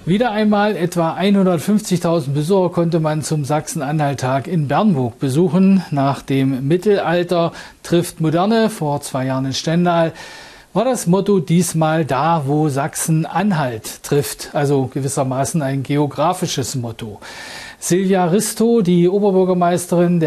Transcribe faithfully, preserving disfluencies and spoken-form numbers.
Wieder einmal etwa hundertfünfzigtausend Besucher konnte man zum Sachsen-Anhalt-Tag in Bernburg besuchen. Nach dem Mittelalter trifft Moderne vor zwei Jahren in Stendal war das Motto diesmal da, wo Sachsen-Anhalt trifft. Also gewissermaßen ein geografisches Motto. Silvia Risto, die Oberbürgermeisterin der